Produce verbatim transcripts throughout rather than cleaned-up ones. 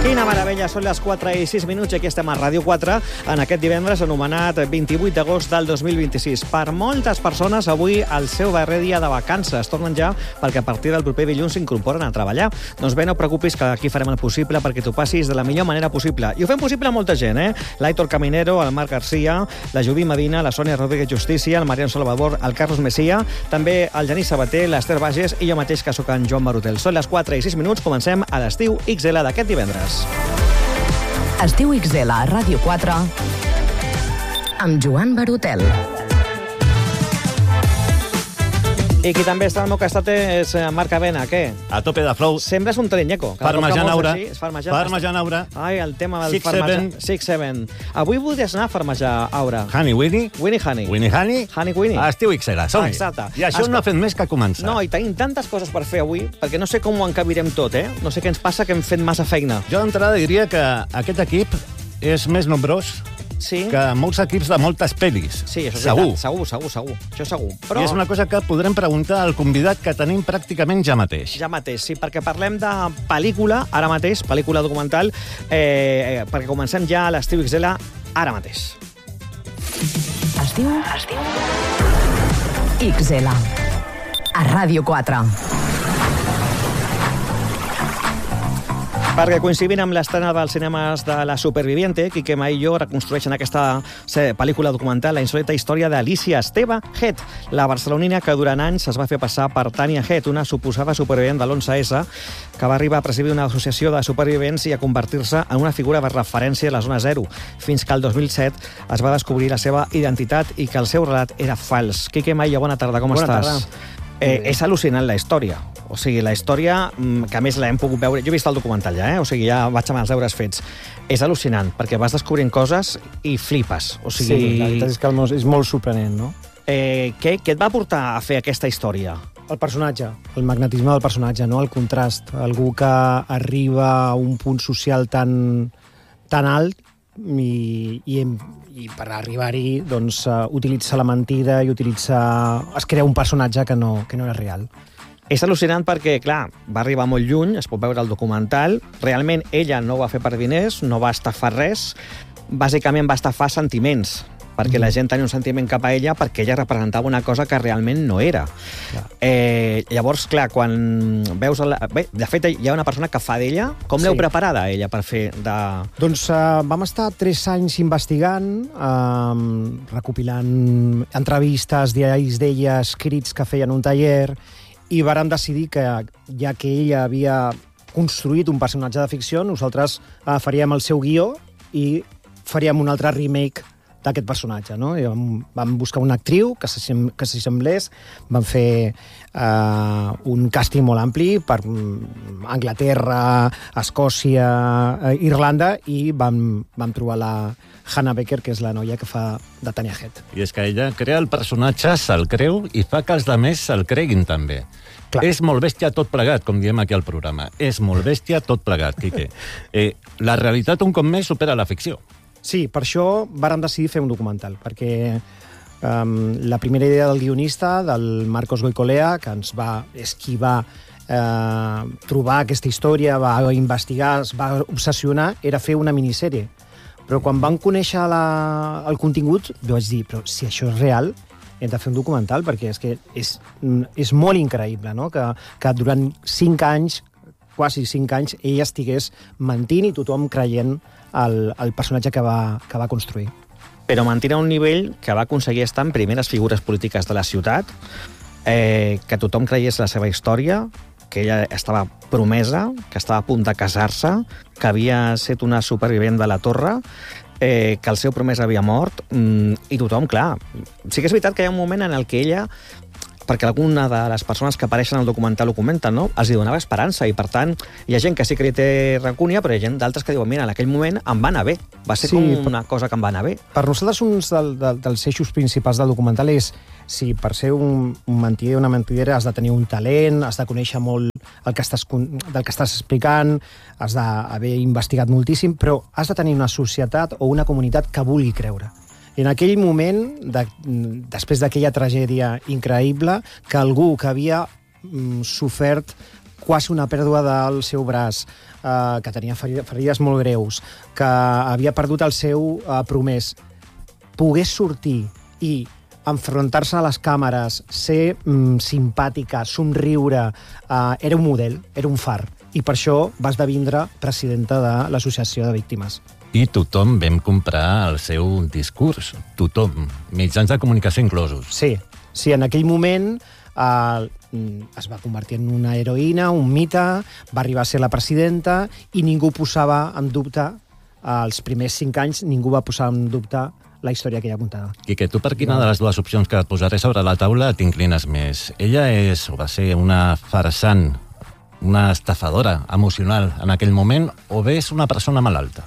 Quina meravella, són les quatre i sis minuts i aquí estem a Ràdio quatre en aquest divendres anomenat vint-i-vuit d'agost del dos mil vint-i-sis. Per moltes persones, avui el seu darrer dia de vacances. Tornen ja perquè a partir del proper dilluns s'incorporen a treballar. Doncs bé, no preocupis, que aquí farem el possible perquè t'ho passis de la millor manera possible. I ho fem possible a molta gent, eh? L'Aitor Caminero, el Marc Garcia, la Judit Medina, la Sònia Rodríguez Justícia, el Mariano Salvador, el Carlos Messia, també el Genís Sabater, l'Ester Bages i jo mateix, que sóc en Joan Barutel. Són les quatre i sis minuts, comencem a l'estiu X L d'aquest divendres. Estiu X L a Ràdio quatre amb Joan Barutel. I qui també està al meu costat és Marc Avena, què? A tope de flow. Sempre és un trinyeco. Parmesan aura. Parmesan aura. Ai, el tema del Six Seven. Six Seven. Avui voldries anar a Parmesan aura. Honey Winnie. Winnie Honey. Winnie Honey. Honey Winnie. Estiu X L, som-hi. Exacte. I això no ha fet més que començar. No, i tenim tantes coses per fer avui, perquè no sé com ho encabirem tot, eh? No sé què ens passa, que hem fet massa feina. Jo d'entrada diria que aquest equip és més nombrós sí. que molts equips de moltes pel·lis. Sí, això és segur. veritat. Segur, segur, segur. Això segur. Però... I és una cosa que podrem preguntar al convidat que tenim pràcticament ja mateix. Ja mateix, sí, perquè parlem de pel·lícula, ara mateix, pel·lícula documental, eh, perquè comencem ja a l'estiu X L ara mateix. Estiu, estiu X L a Ràdio quatre. Perquè coincidint amb l'estrena dels cinemes de La Superviviente, Quique Maillo reconstrueixen aquesta pel·lícula documental la insòlita història d'Alicia Esteve Het, la barcelonina que durant anys es va fer passar per Tania Het, una suposada supervivent de l'onze esse, que va arribar a presidir una associació de supervivents i a convertir-se en una figura de referència a la zona zero, fins que el dos mil set es va descobrir la seva identitat i que el seu relat era fals. Quique Maillo, bona tarda, com bona estàs? Tarda. Eh, és al·lucinant la història. O sigui, la història, que a més l'hem pogut veure... Jo he vist el documental ja, eh? O sigui, ja vaig amb els deures fets. És al·lucinant, perquè vas descobrint coses i flipes. O sigui... Sí, la veritat és que és molt sorprenent, no? Eh, què, què et va portar a fer aquesta història? El personatge, el magnetisme del personatge, no? El contrast. Algú que arriba a un punt social tan, tan alt i, i, i per arribar-hi doncs, uh, utilitza la mentida i utilitza... es crea un personatge que no, que no era real. És al·lucinant perquè, clar, va arribar molt lluny, es pot veure el documental, realment ella no ho va fer per diners, no va estafar res, bàsicament va estafar sentiments, perquè mm. la gent tenia un sentiment cap a ella perquè ella representava una cosa que realment no era. Eh, llavors, clar, quan veus... La... Bé, de fet, hi ha una persona que fa d'ella. Com sí. l'heu preparada, ella, per fer de... Doncs uh, vam estar tres anys investigant, uh, recopilant entrevistes, diaris d'ella, escrits que feien un taller, i vàrem decidir que, ja que ella havia construït un personatge de ficció, nosaltres uh, faríem el seu guió i faríem un altre remake d'aquest personatge, no? I vam, vam buscar una actriu que s'hi semblés, vam fer uh, un càsting molt ampli per Anglaterra, Escòcia, uh, Irlanda, i vam, vam trobar la Hannah Becker, que és la noia que fa de Tania Het. I és que ella crea el personatge, se'l creu, i fa que els altres se'l creguin també. Clar. És molt bèstia tot plegat, com diem aquí al programa. És molt bèstia tot plegat, Quique. Eh, la realitat, un cop més, supera la ficció. Sí, per això vàrem decidir fer un documental, perquè um, la primera idea del guionista, del Marcos Goicolea, que ens va esquivar eh, trobar aquesta història, va investigar, es va obsessionar, era fer una minissèrie. Però quan vam conèixer la, el contingut, vaig dir, però si això és real, hem de fer un documental, perquè és que és, és molt increïble, no? que, que durant cinc anys, quasi cinc anys, ella estigués mentint i tothom creient el, el personatge que va, que va construir. Però mentint a un nivell que va aconseguir estar en primeres figures polítiques de la ciutat, eh, que tothom creiés la seva història, que ella estava promesa, que estava a punt de casar-se, que havia estat una supervivent de la Torre, eh, que el seu promès havia mort, mm, i tothom, clar... Sí que és veritat que hi ha un moment en el que ella, perquè alguna de les persones que apareixen al documental ho comenten, no? Els hi donava esperança, i per tant hi ha gent que sí que li té racúnia, però hi ha gent d'altres que diuen, mira, en aquell moment em va anar bé, va ser sí, com una cosa que em va anar bé. Per nosaltres un del, del, dels eixos principals del documental és si per ser un, un mentider o una mentidera has de tenir un talent, has de conèixer molt el que estàs, del que estàs explicant, has d'haver investigat moltíssim, però has de tenir una societat o una comunitat que vulgui creure. I en aquell moment, de, després d'aquella tragèdia increïble, que algú que havia mm, sofert quasi una pèrdua del seu braç, eh, que tenia ferides molt greus, que havia perdut el seu eh, promès, pogués sortir i enfrontar-se a les càmeres, ser mm, simpàtica, somriure, eh, era un model, era un far. I per això va esdevindre presidenta de l'Associació de Víctimes. I tothom vam comprar el seu discurs. Tothom. Mitjans de comunicació inclosos. Sí, sí, en aquell moment eh, es va convertir en una heroïna, un mite, va arribar a ser la presidenta i ningú posava en dubte, els primers cinc anys, ningú va posar en dubte la història que ella contava. Quique, tu per quina de les dues opcions que et posaré sobre la taula t'inclines més? Ella és, o va ser, una farsant, una estafadora emocional en aquell moment, o bé és una persona malalta?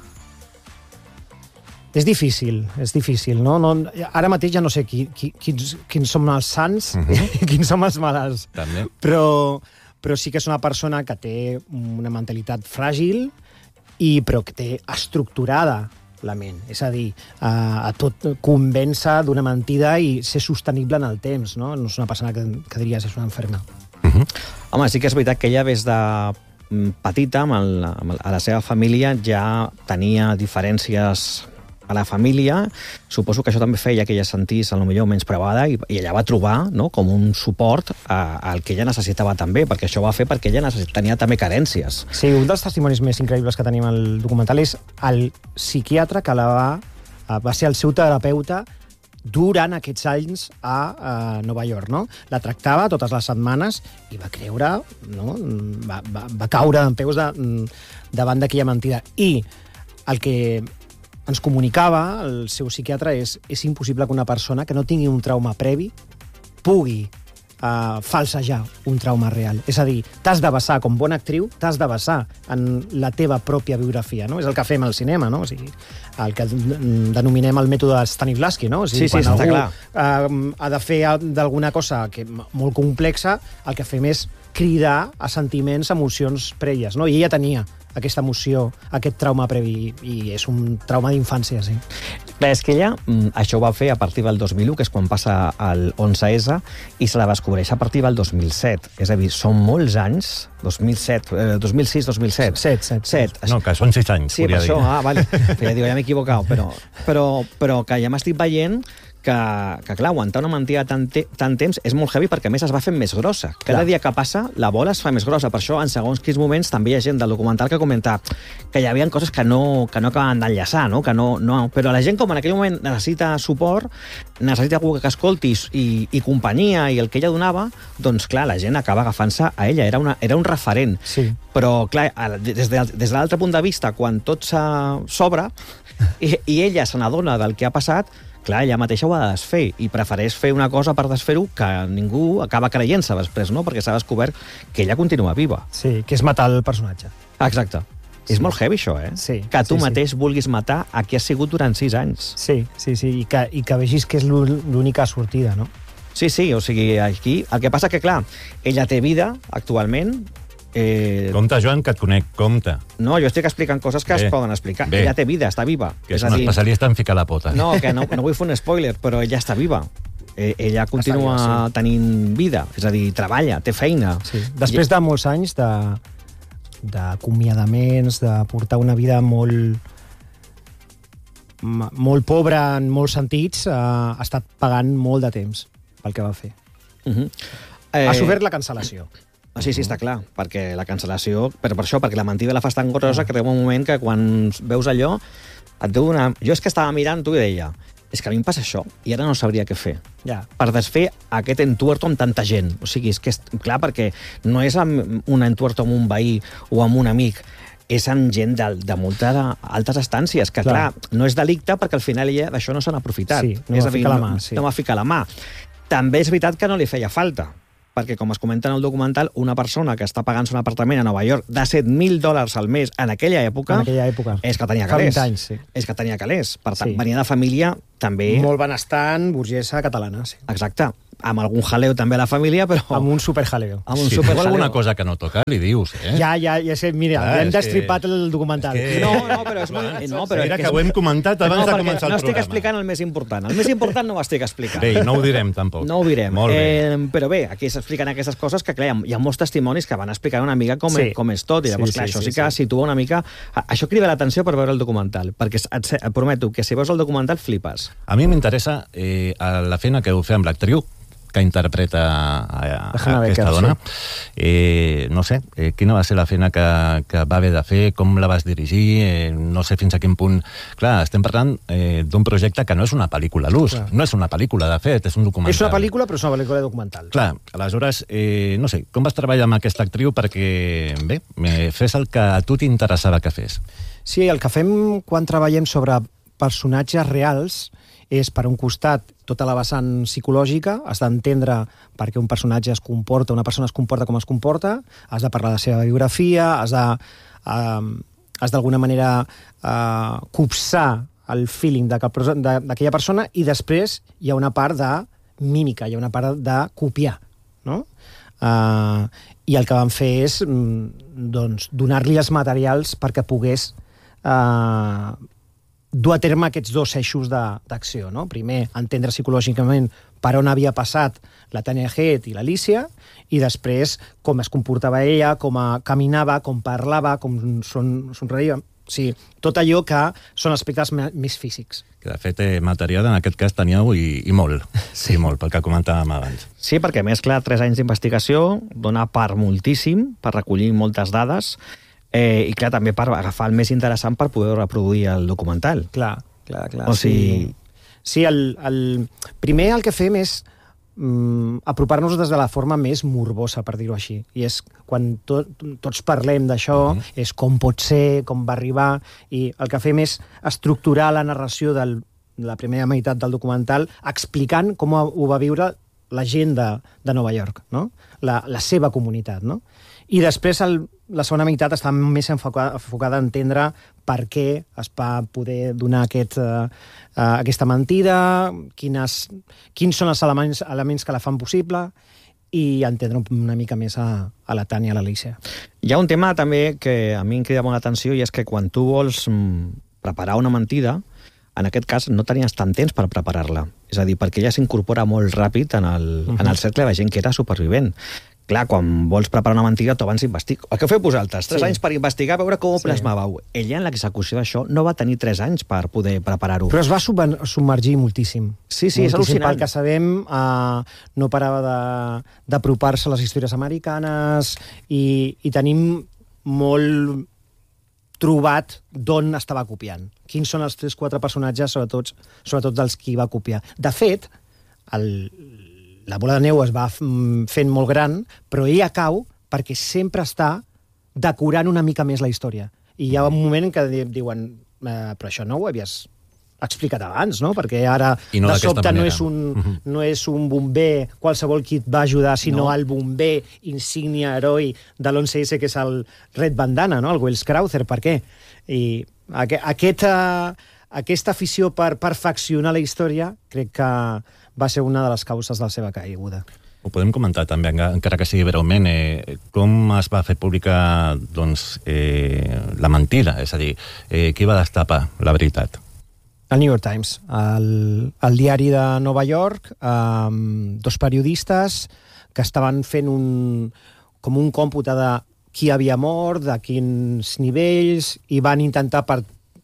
És difícil, és difícil, no? no ara mateix ja no sé qui, qui, quins, quins som els sants uh -huh. i quins som els malalts. També. Però, però sí que és una persona que té una mentalitat fràgil, i però que té estructurada la ment. És a dir, a, a tot convèncer d'una mentida i ser sostenible en el temps, no? No és una persona que, que diries és una enferma. Uh -huh. Home, sí que és veritat que ella des de petita, amb el, amb el, a la seva família, ja tenia diferències a la família. Suposo que això també feia que ella sentís, potser menys provada, i, i ella va trobar, no?, com un suport a, al que ella necessitava també, perquè això ho va fer perquè ella necessit, tenia també carències. Sí, un dels testimonis més increïbles que tenim al documental és el psiquiatre que la va, va ser el seu terapeuta durant aquests anys a, a Nova York, no? La tractava totes les setmanes i va creure, no?, va, va, va caure en peus de, davant d'aquella mentida. I el que ens comunicava el seu psiquiatre és és impossible que una persona que no tingui un trauma previ pugui uh, falsejar un trauma real. És a dir, t'has de basar, com bona actriu, t'has de basar en la teva pròpia biografia, no? És el que fem al cinema, no? O sigui, el que denominem el mètode Stanislavski, no? O sigui, sí, sí, quan està algú clar. Uh, ha de fer d'alguna cosa que molt complexa, el que fem és cridar a sentiments, emocions prèvies, no? I ella tenia aquesta emoció, aquest trauma previ, i és un trauma d'infància, sí. Clar, és que ella això ho va fer a partir del dos mil u, que és quan passa el onze esse, i se la descobreix a partir del dos mil set. És a dir, són molts anys, dos mil set, eh, dos mil sis, dos mil set. Set, set. set. No, que són sis anys, sí, podria per dir. això, ah, vale. Ja digo, ja m'he equivocat, però, però, però que ja m'estic veient que, que clar, aguantar una mentida tant, te, tant temps és molt heavy, perquè a més es va fent més grossa. Cada clar. dia que passa, la bola es fa més grossa. Per això, en segons quins moments, també hi ha gent del documental que comenta que hi havia coses que no, que no acaben d'enllaçar, no? Que no, no... Però la gent, com en aquell moment necessita suport, necessita algú que escolti i, i companyia, i el que ella donava, doncs, clar, la gent acaba agafant-se a ella. Era, una, era un referent. Sí. Però, clar, des de, des de l'altre punt de vista, quan tot s'obre i, i ella se n'adona del que ha passat, clar, ella mateixa ho ha de desfer, i prefereix fer una cosa per desfer-ho que ningú acaba creient-se després, no? Perquè s'ha descobert que ella continua viva. Sí, que és matar el personatge. Exacte. Sí. És molt heavy, això, eh? Sí. Que tu sí, mateix sí. vulguis matar a qui has sigut durant sis anys. Sí, sí, sí, i que, i que vegis que és l'única sortida, no? Sí, sí, o sigui, aquí... El que passa que, clar, ella té vida, actualment. Eh... Compte, Joan, que et conec, compte. No, jo estic explicant coses que bé, es poden explicar. Bé. Ella té vida, està viva. Que és, és un dir... especialista en ficar la pota. No, que no, no vull fer un spoiler, però ella està viva. Eh, ella continua viva, sí. tenint vida, és a dir, treballa, té feina. Sí. Després I... de molts anys de d'acomiadaments, de portar una vida molt molt pobra en molts sentits, eh, ha estat pagant molt de temps pel que va fer. Uh -huh. eh... Ha sofert la cancel·lació. Sí, sí, està clar, perquè la cancel·lació, per, per això, perquè la mentida la fas tan grossa que arriba un moment que quan veus allò et deu donar... Jo és que estava mirant tu i deia, és que a mi em passa això i ara no sabria què fer. Ja. Per desfer aquest entuerto amb tanta gent. O sigui, és que és clar, perquè no és amb un entuerto amb un veí o amb un amic, és amb gent de, de moltes altres estàncies, que clar. clar, no és delicte perquè al final ella d'això no s'han aprofitat. Sí, no és va a dir, ficar la mà. mà. Sí. No va ficar la mà. També és veritat que no li feia falta, perquè, com es comenta en el documental, una persona que està pagant-se un apartament a Nova York de set mil dòlars al mes en aquella època, en aquella època. és que tenia calés. Fa vint anys, sí. És que tenia calés. Per tant, sí. venia de família també... Molt benestant, burgesa catalana, sí. Exacte. amb algun jaleo també a la família, però... Amb un superjaleo. Amb un si super tu alguna cosa que no toca, li dius, eh? Ja, ja, ja sé, mira, Clar, ja hem és destripat que- el documental. és que- No, no, però és molt... No, però Mira és que ho hem comentat abans no, de perquè començar el no estic programa. explicant el més important. El més important no ho estic explicant. Bé, no ho direm, tampoc. No ho direm. Molt bé. Eh, però bé, aquí s'expliquen aquestes coses que, clar, hi ha, hi ha molts testimonis que van explicar una mica com, Sí. com és tot, i llavors, Sí, clar, sí, això sí, sí que sí. situa una mica... A- Això crida l'atenció per veure el documental, perquè et, et prometo que si veus el documental flipes. A mi m'interessa eh, la feina que heu fet amb l'actriu que interpreta a, a, a Hannah aquesta Becker, dona. Eh, no sé, eh, quina va ser la feina que, que va haver de fer, com la vas dirigir, eh, no sé fins a quin punt... Clar, estem parlant eh, d'un projecte que no és una pel·lícula a l'ús, Clar. no és una pel·lícula, de fet, és un documental. És una pel·lícula, però és una pel·lícula documental. Clar, aleshores, eh, no sé, com vas treballar amb aquesta actriu perquè, bé, me fes el que a tu t'interessava que fes? Sí, el que fem quan treballem sobre personatges reals és, per un costat, tota la vessant psicològica, has d'entendre per què un personatge es comporta, una persona es comporta com es comporta, has de parlar de la seva biografia, has de, uh, has d'alguna manera uh, copsar el feeling d'aquella persona, i després hi ha una part de mímica, hi ha una part de copiar, no? Uh, I el que vam fer és doncs, donar-li els materials perquè pogués uh, dur a terme aquests dos eixos d'acció, no? Primer, entendre psicològicament per on havia passat la Tanya Head i l'Alicia, i després com es comportava ella, com a, caminava, com parlava, com son, somreia. O sigui, tot allò que són aspectes més físics. Que de fet, eh, material en aquest cas teníeu i, i molt, sí, molt, pel que comentàvem abans. Sí, perquè a més, clar, tres anys d'investigació dona per moltíssim, per recollir moltes dades, eh, i clar, també per agafar el més interessant per poder reproduir el documental. Clar, clar, clar. O sigui... Sí, sí el, el... primer el que fem és mm, apropar-nos des de la forma més morbosa, per dir-ho així. I és quan to, tots parlem d'això, uh -huh. és com pot ser, com va arribar, i el que fem és estructurar la narració del, de la primera meitat del documental explicant com ho va viure la gent de, de Nova York, no? la, la seva comunitat, no? I després el, la segona meitat està més enfocada, enfocada a entendre per què es va poder donar aquest, uh, uh, aquesta mentida, quines, quins són els elements, elements que la fan possible, i entendre una mica més a, a la Tània i a l'Alícia. Hi ha un tema també que a mi em crida molt l'atenció, i és que quan tu vols mm, preparar una mentida, en aquest cas no tenies tant temps per preparar-la. És a dir, perquè ella s'incorpora molt ràpid en el, uh-huh. en el cercle de gent que era supervivent. Clar, quan vols preparar una mentida, tu abans investigues. El que feu vosaltres, tres sí. anys per investigar, veure com ho sí. plasmàveu. Ella, en l'execució d'això, no va tenir tres anys per poder preparar-ho. Però es va submergir moltíssim. Sí, sí, moltíssim, és al·lucinant. Pel que sabem, uh, no parava d'apropar-se a les històries americanes, i, i tenim molt trobat d'on estava copiant. Quins són els tres quatre personatges, sobretot, sobretot dels qui va copiar. De fet, el, la bola de neu es va fent molt gran, però ella cau perquè sempre està decorant una mica més la història. I hi ha un moment en què diuen eh, però això no ho havies explicat abans, no? Perquè ara no de sobte no manera. és, un, uh-huh. no és un bomber qualsevol qui et va ajudar, sinó no. el bomber insígnia heroi de l'once esse, que és el Red Bandana, no? El Wells Crowther. Per què? I aqu aquesta, aquesta afició per perfeccionar la història crec que va ser una de les causes de la seva caiguda. Ho podem comentar també, encara que sigui breument, eh, com es va fer pública doncs, eh, la mentida, és a dir, eh, qui va destapar la veritat? El New York Times, el, el diari de Nova York, amb dos periodistes que estaven fent un, com un còmpute de qui havia mort, de quins nivells, i van intentar per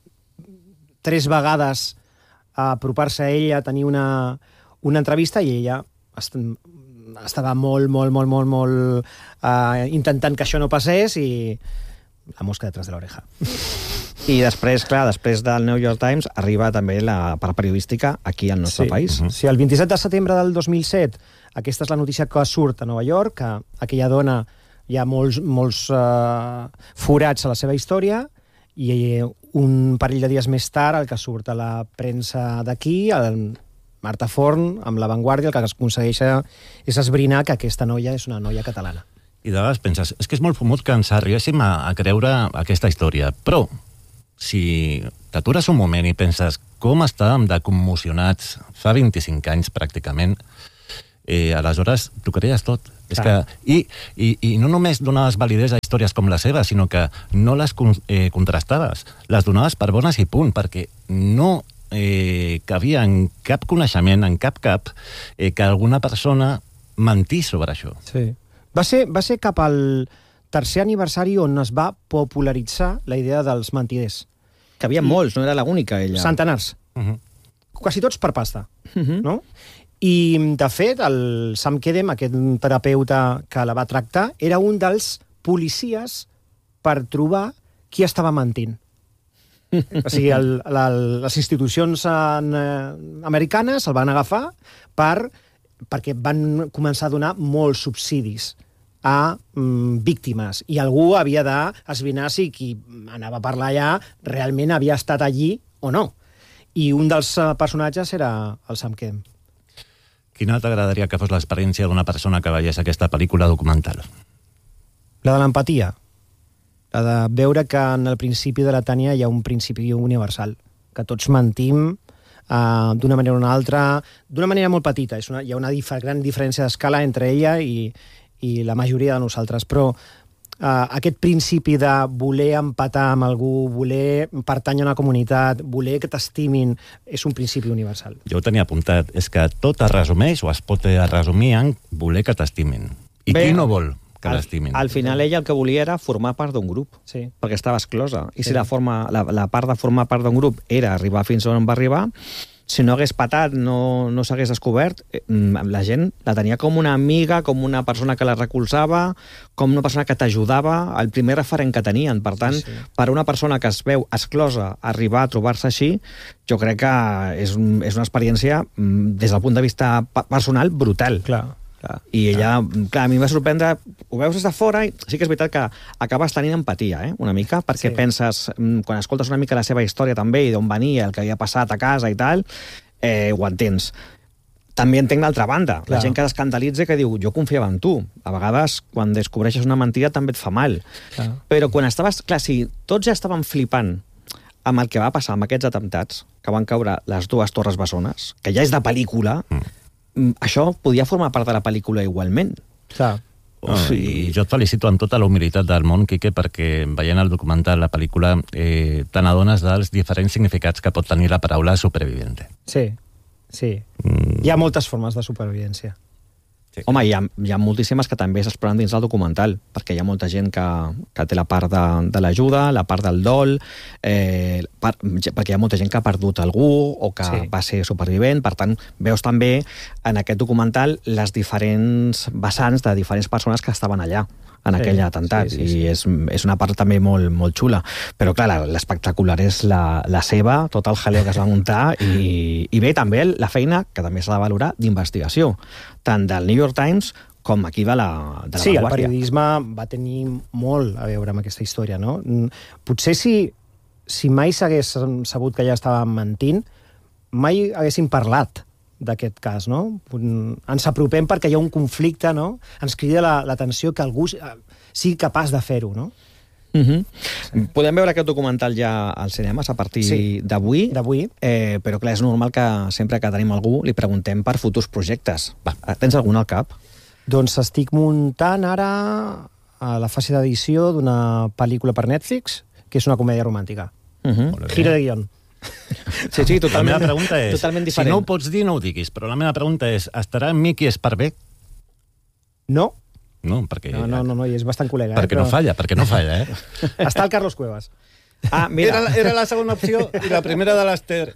tres vegades apropar-se a ella, tenir una, una entrevista, i ella est estava molt, molt, molt, molt, molt uh, intentant que això no passés, i la mosca detrás de l'oreja. I després, clar, després del New York Times arriba també la part periodística aquí al nostre sí. país. Uh-huh. Sí, el vint-i-set de setembre del dos mil set, aquesta és la notícia que surt a Nova York, que aquella dona hi ha molts, molts uh, forats a la seva història, i un parell de dies més tard el que surt a la premsa d'aquí, el Marta Forn, amb La Vanguardia, el que es aconsegueix és esbrinar que aquesta noia és una noia catalana. I de vegades penses, és que és molt fumut que ens arribéssim a, a creure aquesta història, però si t'atures un moment i penses com estàvem de commocionats fa vint-i-cinc anys pràcticament, eh, aleshores t'ho creies tot. És que, i, i, I no només donaves validesa a històries com la seva, sinó que no les eh, contrastaves. Les donaves per bones i punt, perquè no eh, cabia en cap coneixement, en cap cap, eh, que alguna persona mentís sobre això. Sí. Va ser, va ser cap al tercer aniversari on es va popularitzar la idea dels mentiders. Que havia I... molts, no era l'única, ella. Centenars. Uh-huh. Quasi tots per pasta, uh-huh. no? I, de fet, el Sam Kedem, aquest terapeuta que la va tractar, era un dels policies per trobar qui estava mentint. O sigui, el, la, les institucions en, eh, americanes el van agafar per, perquè van començar a donar molts subsidis a mm, víctimes, i algú havia d'esbrinar si qui anava a parlar allà realment havia estat allí o no. I un dels personatges era el Sam Kedem. Quina t'agradaria que fos l'experiència d'una persona que veiés aquesta pel·lícula documental? La de l'empatia. La de veure que en el principi de la Tània hi ha un principi universal, que tots mentim uh, d'una manera o una altra, d'una manera molt petita. És una, hi ha una dif- gran diferència d'escala entre ella i, i la majoria de nosaltres, però uh, aquest principi de voler empatar amb algú, voler pertànyer a una comunitat, voler que t'estimin, és un principi universal. Jo ho tenia apuntat. És que tot es resumeix o es pot resumir en voler que t'estimin. I Bé, qui no vol que al, l'estimin? al final ella el que volia era formar part d'un grup, Sí. perquè estava exclosa. I Sí. si la, forma, la, la part de formar part d'un grup era arribar fins on va arribar, si no hagués patat, no, no s'hagués descobert, eh, la gent la tenia com una amiga, com una persona que la recolzava, com una persona que t'ajudava, el primer referent que tenien. Per tant, Sí. per una persona que es veu exclosa arribar a trobar-se així, jo crec que és, un, és una experiència, mm, des del punt de vista pa- personal, brutal. Clar. Clar. I ella, clar, a mi em va sorprendre, ho veus des de fora, i sí que és veritat que acabes tenint empatia, eh, una mica, perquè Sí. penses, mm, quan escoltes una mica la seva història també, i d'on venia, el que havia passat a casa i tal, eh, ho entens. També entenc l'altra banda, Clar. la gent que t'escandalitza i que diu, jo confiava en tu. A vegades, quan descobreixes una mentida, també et fa mal. Clar. Però quan estaves... Clar, si tots ja estaven flipant amb el que va passar amb aquests atemptats, que van caure les dues torres bessones, que ja és de pel·lícula, mm. això podia formar part de la pel·lícula igualment. Clar. Oh, I jo et felicito amb tota la humilitat del món, Quique, perquè veient el documental, la pel·lícula, eh, te n'adones dels diferents significats que pot tenir la paraula superviviente. Sí, sí. Mm. Hi ha moltes formes de supervivència. Sí. Home, hi ha, hi ha moltíssimes que també s'exploren dins del documental, perquè hi ha molta gent que, que té la part de, de l'ajuda, la part del dol, eh, part, perquè hi ha molta gent que ha perdut algú o que Sí. va ser supervivent. Per tant, veus també en aquest documental les diferents vessants de diferents persones que estaven allà en Sí, aquell atemptat, sí, sí, sí. i és, és una part també molt, molt xula. Però clar, la- l'espectacular és la, la seva, tot el jaleo que es va muntar, i, i bé, també la feina, que també s'ha de valorar, d'investigació, tant del New York Times com aquí de la, de la Sí, el Vanguardia. periodisme va tenir molt a veure amb aquesta història, no? Mm, Potser si, si mai s'hagués sabut que ja estava mentint, mai haguéssim parlat d'aquest cas, no? Mm, Ens apropem perquè hi ha un conflicte, no? Ens crida la- l'atenció que algú eh, sigui capaç de fer-ho, no? Uh -huh. sí. Podem veure aquest documental ja als cinemes a partir Sí. d'avui, D'avui. eh, però clar, és normal que sempre que tenim algú li preguntem per futurs projectes. Va, tens algun al cap? Doncs estic muntant ara a la fase d'edició d'una pel·lícula per Netflix, que és una comèdia romàntica. Uh -huh. Molt bé. Giro de guión. Sí, sí, La totalment, meva pregunta és, totalment si diferent. no ho pots dir, no ho diguis, però la meva pregunta és, estarà Miqui Esparvé? No, No, perquè, no, no, no, no, i és bastant col·lega. perquè eh, no falla, perquè no falla, eh? Està el Carlos Cuevas. Ah, mira. Era, la- era la segona opció i la primera de l'Ester.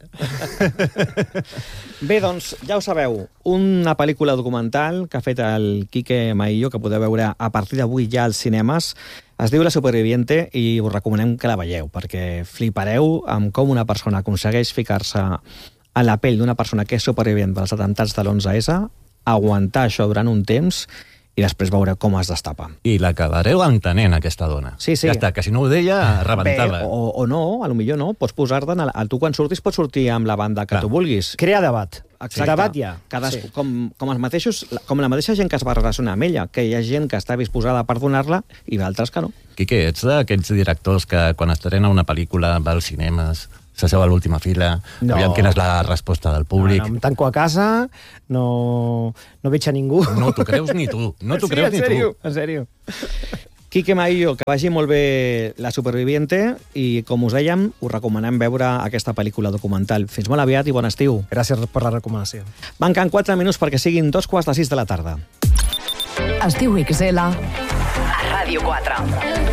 Bé, doncs, ja ho sabeu, una pel·lícula documental que ha fet el Quique Maillo, que podeu veure a partir d'avui ja als cinemes, es diu La Superviviente, i us recomanem que la veieu, perquè flipareu amb com una persona aconsegueix ficar-se a la pell d'una persona que és supervivent dels atemptats de l'onze esse, aguantar això durant un temps i després veure com es destapa. I l'acabareu entenent, aquesta dona. Sí, sí. Ja està, que si no ho deia, rebentava. Bé, o, o no, a lo millor no, pots posar-te'n, a, a tu quan surtis pots sortir amb la banda que Clar. tu vulguis. Crea debat. Exacte. Debat ja. Cadascú, Sí. com, com, els mateixos, com la mateixa gent que es va relacionar amb ella, que hi ha gent que està disposada a perdonar-la i d'altres que no. Quique, ets d'aquells directors que quan estrena una pel·lícula va als cinemes, s'asseu a l'última fila, No. aviam quina és la resposta del públic. No, no, em tanco a casa, no, no veig a ningú. No t'ho creus ni tu, no t'ho sí, creus en ni sèrio, tu. en sèrio. Quique Maillo, que vagi molt bé La Superviviente i, com us dèiem, us recomanem veure aquesta pel·lícula documental. Fins molt aviat i bon estiu. Gràcies per la recomanació. Manquen quatre minuts perquè siguin dos quarts de sis de la tarda. Estiu X L a Ràdio quatre.